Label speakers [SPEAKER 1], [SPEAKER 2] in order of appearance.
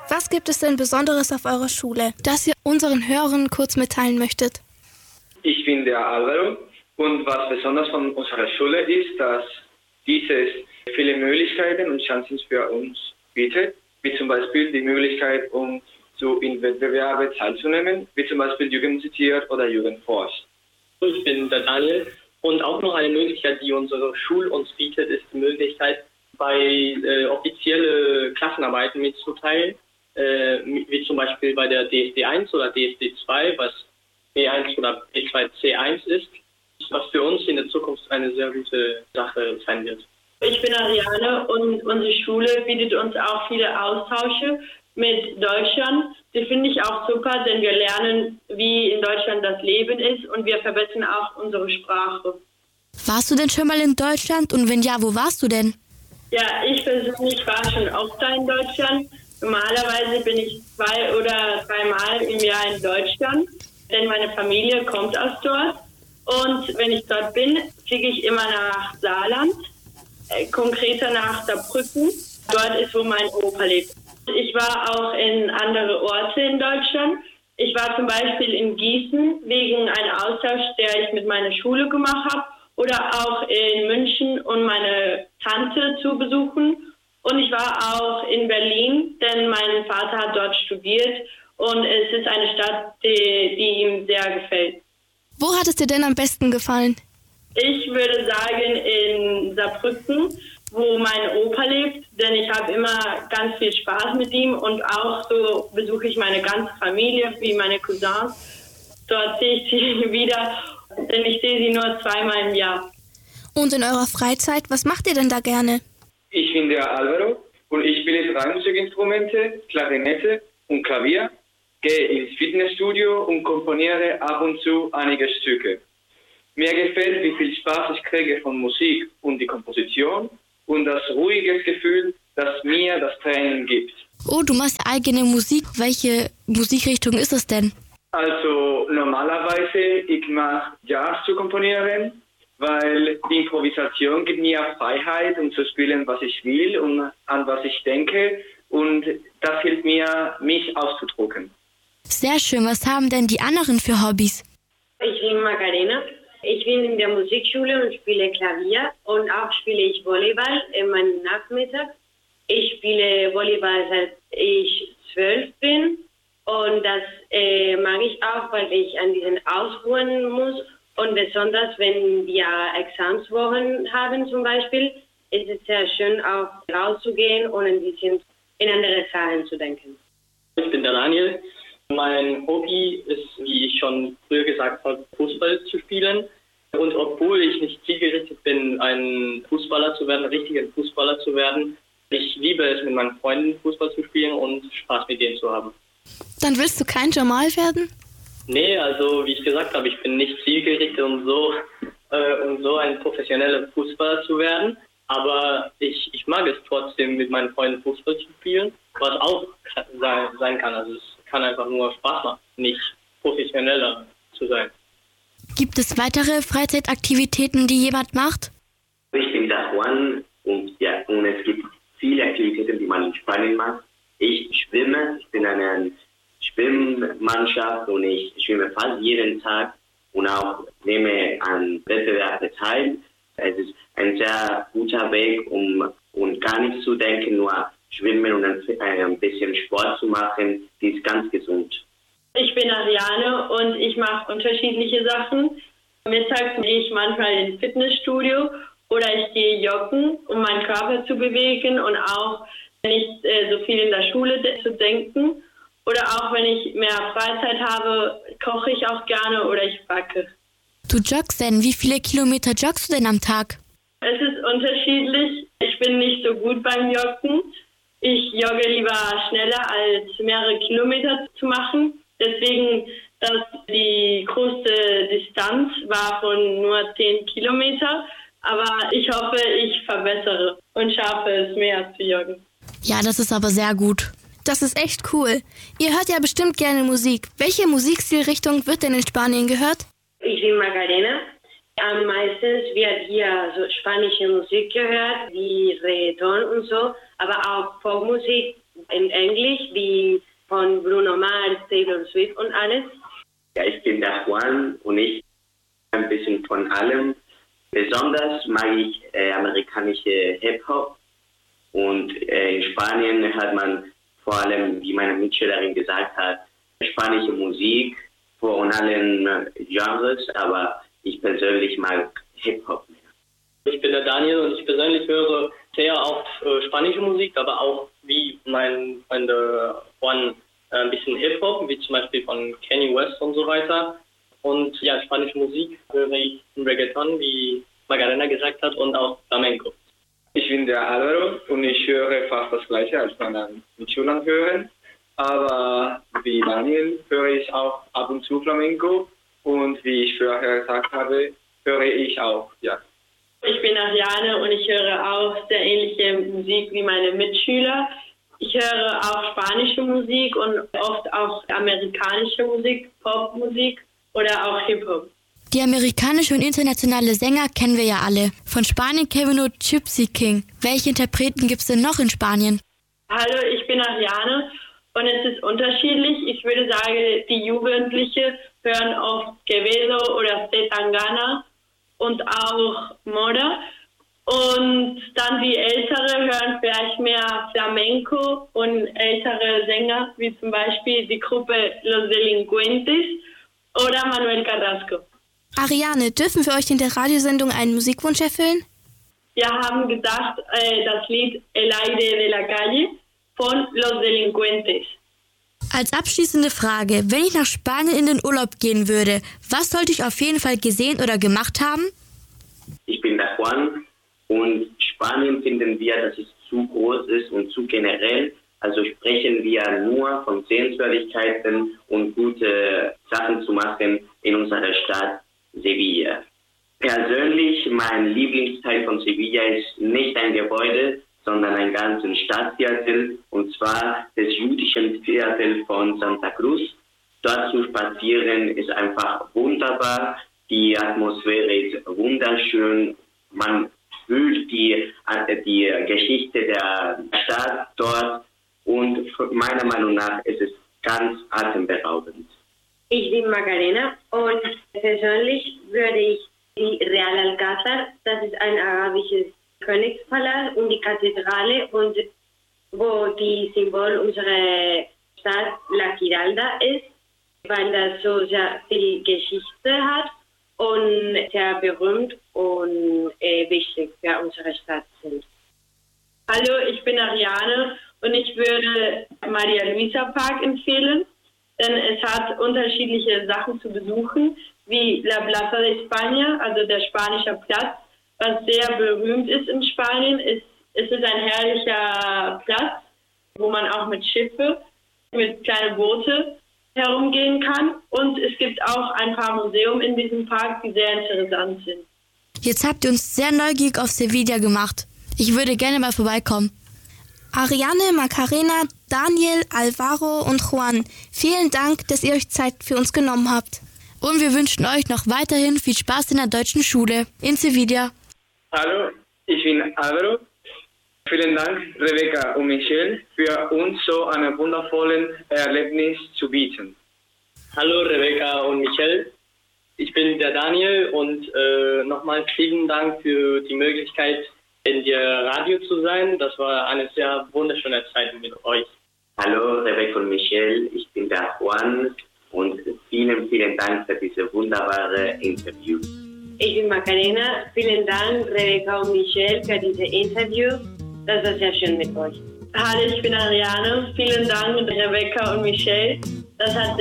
[SPEAKER 1] Was gibt es denn Besonderes auf eurer Schule, das ihr unseren Hörern kurz mitteilen möchtet?
[SPEAKER 2] Ich bin der Alvaro und was besonders von unserer Schule ist, dass dieses viele Möglichkeiten und Chancen für uns bietet, wie zum Beispiel die Möglichkeit, in Wettbewerbe teilzunehmen, wie zum Beispiel Jugendmusiziert oder Jugendforscht.
[SPEAKER 3] Ich bin der Daniel und auch noch eine Möglichkeit, die unsere Schule uns bietet, ist die Möglichkeit, bei offizielle Klassenarbeiten mitzuteilen, wie zum Beispiel bei der DSD 1 oder DSD 2, was B1 oder B2 C1 ist, was für uns in der Zukunft eine sehr gute Sache sein wird.
[SPEAKER 4] Ich bin Ariane und unsere Schule bietet uns auch viele Austausche mit Deutschland. Die finde ich auch super, denn wir lernen, wie in Deutschland das Leben ist und wir verbessern auch unsere Sprache.
[SPEAKER 1] Warst du denn schon mal in Deutschland und wenn ja, wo warst du denn?
[SPEAKER 4] Ja, ich persönlich war schon oft da in Deutschland. Normalerweise bin ich 2 oder 3 Mal im Jahr in Deutschland, denn meine Familie kommt aus dort. Und wenn ich dort bin, fliege ich immer nach Saarland, konkreter nach Saarbrücken. Dort ist, wo mein Opa lebt. Ich war auch in andere Orte in Deutschland. Ich war zum Beispiel in Gießen wegen einem Austausch, der ich mit meiner Schule gemacht habe. Oder auch in München, um meine Tante zu besuchen. Und ich war auch in Berlin, denn mein Vater hat dort studiert. Und es ist eine Stadt, die ihm sehr gefällt.
[SPEAKER 1] Wo hat es dir denn am besten gefallen?
[SPEAKER 4] Ich würde sagen in Saarbrücken, wo mein Opa lebt, denn ich habe immer ganz viel Spaß mit ihm und auch so besuche ich meine ganze Familie, wie meine Cousins. Dort sehe ich sie wieder, denn ich sehe sie nur 2-mal im Jahr.
[SPEAKER 1] Und in eurer Freizeit, was macht ihr denn da gerne?
[SPEAKER 2] Ich bin der Alvaro und ich spiele 3 Musikinstrumente, Klarinette und Klavier, gehe ins Fitnessstudio und komponiere ab und zu einige Stücke. Mir gefällt, wie viel Spaß ich kriege von Musik und die Komposition und das ruhige Gefühl, das mir das Training gibt.
[SPEAKER 1] Oh, du machst eigene Musik. Welche Musikrichtung ist es denn?
[SPEAKER 2] Also normalerweise, ich mache Jazz zu komponieren, weil die Improvisation gibt mir Freiheit, um zu spielen, was ich will und an was ich denke. Und das hilft mir, mich auszudrücken.
[SPEAKER 1] Sehr schön. Was haben denn die anderen für Hobbys?
[SPEAKER 5] Ich bin Macarena. Ich bin in der Musikschule und spiele Klavier und auch spiele ich Volleyball in meinem Nachmittag. Ich spiele Volleyball seit ich 12 bin und das mag ich auch, weil ich an diesen ausruhen muss und besonders wenn wir Examenswochen haben zum Beispiel, ist es sehr schön auch rauszugehen und ein bisschen in andere Sachen zu denken.
[SPEAKER 3] Ich bin der Daniel. Mein Hobby ist, wie ich schon früher gesagt habe, Fußball zu spielen. Und obwohl ich nicht zielgerichtet bin, ein Fußballer zu werden, ein richtiger Fußballer zu werden, ich liebe es, mit meinen Freunden Fußball zu spielen und Spaß mit denen zu haben.
[SPEAKER 1] Dann willst du kein Jamal werden?
[SPEAKER 3] Nee, also wie ich gesagt habe, ich bin nicht zielgerichtet, um so ein professioneller Fußballer zu werden. Aber ich mag es trotzdem, mit meinen Freunden Fußball zu spielen, was auch sein kann. Also es kann einfach nur Spaß machen, nicht professioneller zu sein.
[SPEAKER 1] Gibt es weitere Freizeitaktivitäten, die jemand macht?
[SPEAKER 6] Ich bin der Juan und es gibt viele Aktivitäten, die man in Spanien macht. Ich schwimme, ich bin in einer Schwimmmannschaft und ich schwimme fast jeden Tag und auch nehme an Wettbewerben teil. Es ist ein sehr guter Weg, um gar nicht zu denken, nur schwimmen und ein bisschen Sport zu machen, die ist ganz gesund.
[SPEAKER 4] Ich bin Ariane und ich mache unterschiedliche Sachen. Mittags gehe ich manchmal ins Fitnessstudio oder ich gehe joggen, um meinen Körper zu bewegen und auch nicht so viel in der Schule zu denken. Oder auch wenn ich mehr Freizeit habe, koche ich auch gerne oder ich backe.
[SPEAKER 1] Du joggst denn? Wie viele Kilometer joggst du denn am Tag?
[SPEAKER 4] Es ist unterschiedlich. Ich bin nicht so gut beim Joggen. Ich jogge lieber schneller als mehrere Kilometer zu machen. Deswegen, die größte Distanz war von nur 10 Kilometer. Aber ich hoffe, ich verbessere und schaffe es, mehr zu joggen.
[SPEAKER 1] Ja, das ist aber sehr gut. Das ist echt cool. Ihr hört ja bestimmt gerne Musik. Welche Musikstilrichtung wird denn in Spanien gehört?
[SPEAKER 5] Ich bin Macarena. Am meisten wird hier so spanische Musik gehört, wie Reggaeton und so, aber auch Popmusik in Englisch, wie von Bruno Mars, Taylor Swift und alles.
[SPEAKER 6] Ja, ich bin der Juan und ich ein bisschen von allem. Besonders mag ich amerikanische Hip-Hop und in Spanien hat man vor allem, wie meine Mitschülerin gesagt hat, spanische Musik von allen Genres, aber ich persönlich mag Hip-Hop mehr.
[SPEAKER 3] Ich bin der Daniel und ich persönlich höre sehr oft spanische Musik, aber auch wie mein Freund Juan ein bisschen Hip-Hop, wie zum Beispiel von Kanye West und so weiter. Und ja, spanische Musik höre ich Reggaeton, wie Macarena gesagt hat, und auch Flamenco.
[SPEAKER 2] Ich bin der Alvaro und ich höre fast das Gleiche, als meine Mitschüler hören. Aber wie Daniel höre ich auch ab und zu Flamenco und wie ich vorher gesagt habe, höre ich auch Jazz.
[SPEAKER 4] Ich bin Ariane und ich höre auch sehr ähnliche Musik wie meine Mitschüler. Ich höre auch spanische Musik und oft auch amerikanische Musik, Popmusik oder auch Hip-Hop.
[SPEAKER 1] Die amerikanische und internationale Sänger kennen wir ja alle. Von Spanien kennen wir nur Gypsy King. Welche Interpreten gibt es denn noch in Spanien?
[SPEAKER 4] Hallo, ich bin Ariane und es ist unterschiedlich. Ich würde sagen, die Jugendlichen hören oft Quevedo oder Zetangana und auch Moda. Und dann die Ältere hören vielleicht mehr Flamenco und ältere Sänger, wie zum Beispiel die Gruppe Los Delincuentes oder Manuel Carrasco.
[SPEAKER 1] Ariane, dürfen wir euch in der Radiosendung einen Musikwunsch erfüllen?
[SPEAKER 4] Wir haben gedacht, das Lied El Aire de la Calle von Los Delincuentes.
[SPEAKER 1] Als abschließende Frage, wenn ich nach Spanien in den Urlaub gehen würde, was sollte ich auf jeden Fall gesehen oder gemacht haben?
[SPEAKER 6] Ich bin der Juan und Spanien finden wir, dass es zu groß ist und zu generell. Also sprechen wir nur von Sehenswürdigkeiten und gute Sachen zu machen in unserer Stadt Sevilla. Persönlich, mein Lieblingsteil von Sevilla ist nicht ein Gebäude, sondern ein ganzes Stadtviertel, und zwar das jüdische Viertel von Santa Cruz. Dort zu spazieren ist einfach wunderbar. Die Atmosphäre ist wunderschön. Man fühlt die Geschichte der Stadt dort und meiner Meinung nach ist es ganz atemberaubend.
[SPEAKER 5] Ich bin Macarena und persönlich würde ich die Real Alcázar, das ist ein arabisches Königspalast, und die Kathedrale, und wo die Symbol unserer Stadt La Giralda ist, weil das so sehr viel Geschichte hat und sehr berühmt und wichtig für unsere Stadt sind.
[SPEAKER 4] Hallo, ich bin Ariane und ich würde Maria Luisa Park empfehlen, denn es hat unterschiedliche Sachen zu besuchen, wie La Plaza de España, also der spanische Platz, was sehr berühmt ist in Spanien. Es ist ein herrlicher Platz, wo man auch mit Schiffe, mit kleinen Boote herumgehen kann. Und es gibt auch ein paar Museen in diesem Park, die sehr interessant sind.
[SPEAKER 1] Jetzt habt ihr uns sehr neugierig auf Sevilla gemacht. Ich würde gerne mal vorbeikommen. Ariane, Macarena, Daniel, Alvaro und Juan, vielen Dank, dass ihr euch Zeit für uns genommen habt. Und wir wünschen euch noch weiterhin viel Spaß in der deutschen Schule in Sevilla.
[SPEAKER 2] Hallo, ich bin Alvaro. Vielen Dank, Rebecca und Michelle, für uns so ein wundervolles Erlebnis zu bieten.
[SPEAKER 3] Hallo Rebecca und Michelle, ich bin der Daniel und nochmal vielen Dank für die Möglichkeit, in der Radio zu sein. Das war eine sehr wunderschöne Zeit mit euch.
[SPEAKER 6] Hallo Rebecca und Michelle, ich bin der Juan und vielen, vielen Dank für dieses wunderbare Interview.
[SPEAKER 5] Ich bin Macarena. Vielen Dank, Rebecca und Michelle, für dieses Interview. Das war sehr schön mit euch.
[SPEAKER 4] Hallo, ich bin Ariane. Vielen Dank, Rebecca und Michelle. Das hat